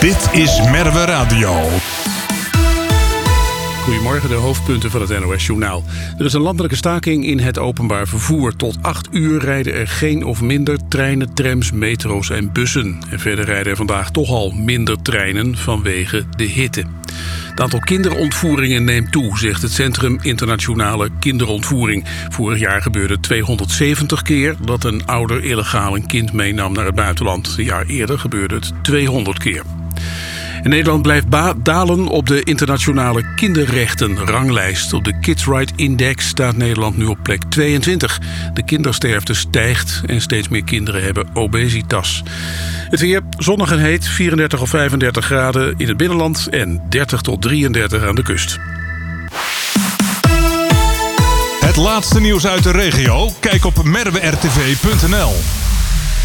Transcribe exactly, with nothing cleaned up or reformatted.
Dit is Merwe Radio. Goedemorgen, de hoofdpunten van het N O S-journaal. Er is een landelijke staking in het openbaar vervoer. Tot acht uur rijden er geen of minder treinen, trams, metro's en bussen. En verder rijden er vandaag toch al minder treinen vanwege de hitte. Het aantal kinderontvoeringen neemt toe, zegt het Centrum Internationale Kinderontvoering. Vorig jaar gebeurde tweehonderdzeventig keer dat een ouder illegaal een kind meenam naar het buitenland. Een jaar eerder gebeurde het tweehonderd keer. En Nederland blijft ba- dalen op de internationale kinderrechten-ranglijst. Op de Kids Right Index staat Nederland nu op plek tweeëntwintig. De kindersterfte stijgt en steeds meer kinderen hebben obesitas. Het weer zonnig en heet, vierendertig of vijfendertig graden in het binnenland en dertig tot drieëndertig aan de kust. Het laatste nieuws uit de regio? Kijk op merwe r t v punt n l.